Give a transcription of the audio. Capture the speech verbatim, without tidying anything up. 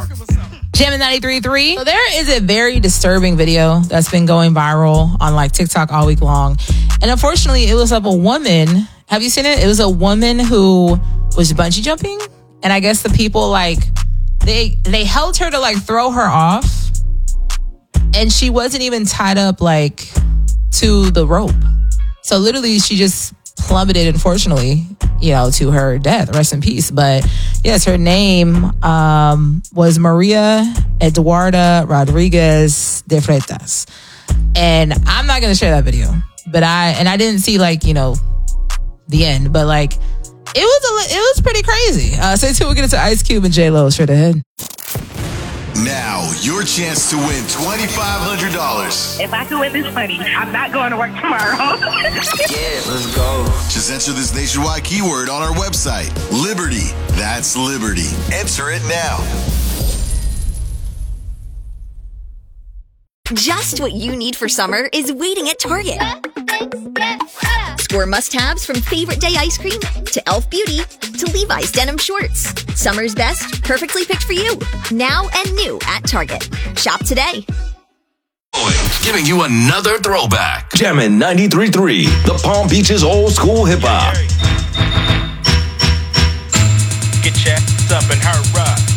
Jammin' ninety-three point three. So there is a very disturbing video that's been going viral on like TikTok all week long. And unfortunately, it was of a woman. Have you seen it? It was a woman who was bungee jumping. And I guess the people like, they they held her to like throw her off. And she wasn't even tied up like to the rope. So literally she just plummeted, unfortunately, you know, to her death. Rest in peace. But yes, her name um, was Maria Eduarda Rodriguez de Freitas. And I'm not going to share that video. But I, and I didn't see like, you know, the end. But like, it was, a, it was pretty crazy. Uh, stay tuned. We'll get into Ice Cube and J-Lo straight ahead. Now, your chance to win twenty-five hundred dollars. If I can win this money, I'm not going to work tomorrow. Yeah, let's go. Just enter this nationwide keyword on our website. Liberty. That's Liberty. Enter it now. Just what you need for summer is waiting at Target. Score must-haves from favorite day ice cream to e l f Beauty to Levi's denim shorts. Summer's best, perfectly picked for you. Now and new at Target. Shop today. Giving you another throwback. Jammin' ninety-three point three, the Palm Beach's old school hip hop. Get your ass up and hurry up.